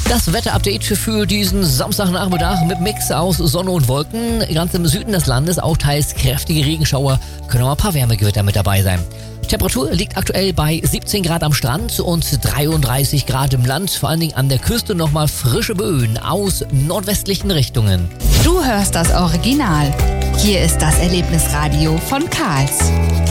Das Wetterupdate für diesen Samstagnachmittag mit Mix aus Sonne und Wolken. Ganz im Süden des Landes auch teils kräftige Regenschauer, können auch ein paar Wärmegewitter mit dabei sein. Temperatur liegt aktuell bei 17 Grad am Strand und 33 Grad im Land. Vor allen Dingen an der Küste nochmal frische Böen aus nordwestlichen Richtungen. Du hörst das Original. Hier ist das Erlebnisradio von Karls.